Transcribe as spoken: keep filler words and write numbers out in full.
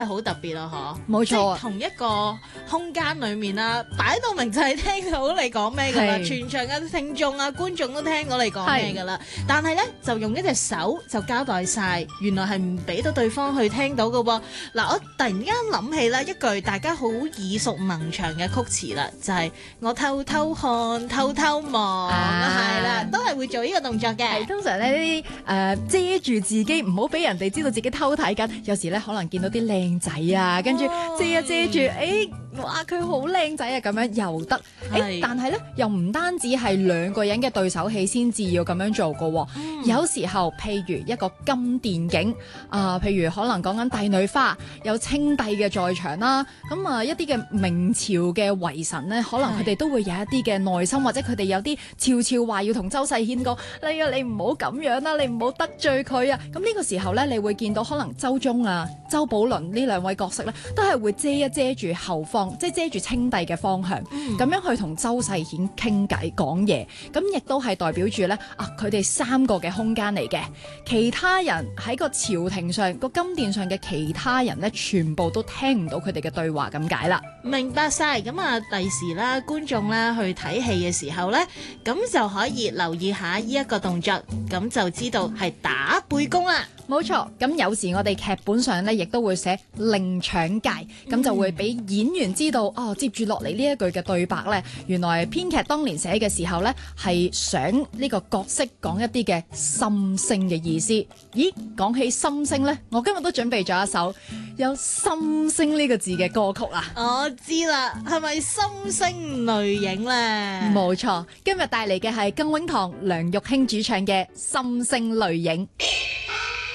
好特別咯，嗬！ 冇錯啊， 同一個空間裏面啦，擺到明就係聽到你講咩噶啦， 係全場嘅聽眾啊、觀眾都聽到你講咩噶啦。但係咧就用一隻手就交代晒，原來係唔俾到對方去聽到噶喎。嗱，我突然間諗起啦一句大家好耳熟能詳嘅曲詞啦，就係、是、我偷偷看、偷偷望，係啦、啊，都係會做呢個動作嘅。 係通常咧呢啲誒遮住自己，唔好俾人哋知道自己偷睇緊。有時咧可能見到啲靚仔啊，跟住遮一遮住，誒、哎，哇，佢好靚仔啊，咁樣又得。誒、哎，但係咧又唔單止係兩個人嘅對手戲先至要咁樣做噶、嗯。有時候譬如一個金電影啊、呃，譬如可能講緊帝女花，有清帝嘅在場啦，咁啊一啲嘅明朝嘅遺臣咧，可能佢哋都會有一啲嘅內心，或者佢哋有啲悄悄話要同周世顯講，哎呀，你唔好咁樣啦，你唔好得罪佢啊。咁呢個時候咧，你會見到可能周中啊、周寶倫呢兩位角色咧，都係會遮一遮住後方，即係遮住清帝嘅方向，咁、嗯、樣去同周世顯傾偈講嘢，咁亦都係代表住咧啊，佢哋三個嘅空間嚟嘅，其他人喺個朝廷上個金殿上嘅其他人咧，全部都聽唔到佢哋嘅對話咁解啦。 明白晒，咁啊，第時啦，觀眾啦去睇戲嘅時候咧，咁就可以留意下呢一個動作，咁就知道係打背弓啦。 冇錯，咁有時我哋劇本上咧，亦都會寫令搶界，咁就會俾演員知道、嗯、哦，接住落嚟呢一句嘅對白咧，原來編劇當年寫嘅時候咧，係想呢個角色講一啲嘅心聲嘅意思。咦，講起心聲咧，我今日都準備咗一首有心聲呢個字嘅歌曲啊！ 我知啦，係咪心聲淚影咧？ 冇錯，今日帶嚟嘅係更永堂梁玉卿主唱嘅《心聲淚影》。